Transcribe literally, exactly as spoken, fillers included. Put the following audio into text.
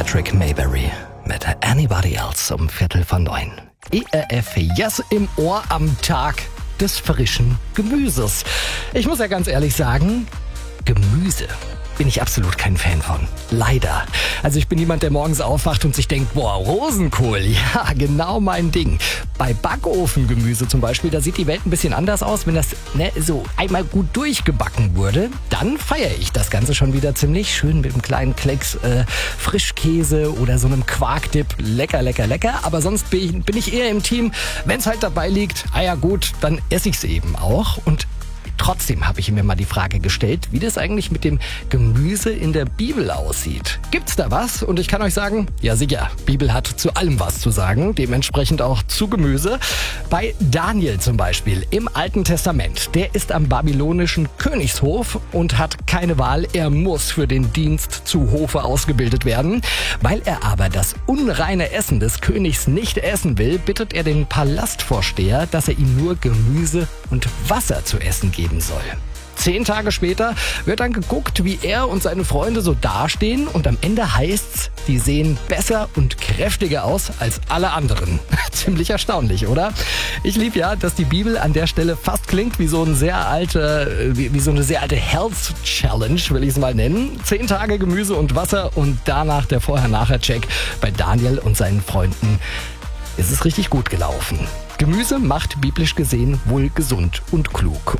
Patrick Mayberry mit Anybody Else um Viertel von neun. E R F Yes im Ohr am Tag des frischen Gemüses. Ich muss ja ganz ehrlich sagen, Gemüse bin ich absolut kein Fan von. Leider. Also ich bin jemand, der morgens aufwacht und sich denkt, boah, Rosenkohl, ja, genau mein Ding. Bei Backofengemüse zum Beispiel, da sieht die Welt ein bisschen anders aus. Wenn das ne, so einmal gut durchgebacken wurde, dann feiere ich das Ganze schon wieder ziemlich schön mit einem kleinen Klecks äh, Frischkäse oder so einem Quarkdip. Lecker, lecker, lecker. Aber sonst bin ich, bin ich eher im Team, wenn es halt dabei liegt, ah ja gut, dann esse ich es eben auch. Und trotzdem habe ich mir mal die Frage gestellt, wie das eigentlich mit dem Gemüse in der Bibel aussieht. Gibt's da was? Und ich kann euch sagen, ja sicher, Bibel hat zu allem was zu sagen, dementsprechend auch zu Gemüse. Bei Daniel zum Beispiel im Alten Testament, der ist am babylonischen Königshof und hat keine Wahl, er muss für den Dienst zu Hofe ausgebildet werden. Weil er aber das unreine Essen des Königs nicht essen will, bittet er den Palastvorsteher, dass er ihm nur Gemüse und Wasser zu essen geben soll. Zehn Tage später wird dann geguckt, wie er und seine Freunde so dastehen und am Ende heißt's, die sehen besser und kräftiger aus als alle anderen. Ziemlich erstaunlich, oder? Ich liebe ja, dass die Bibel an der Stelle fast klingt wie so ein sehr alte, wie, wie so eine sehr alte Health Challenge, will ich es mal nennen. Zehn Tage Gemüse und Wasser und danach der Vorher-Nachher-Check. Bei Daniel und seinen Freunden ist es richtig gut gelaufen. Gemüse macht biblisch gesehen wohl gesund und klug.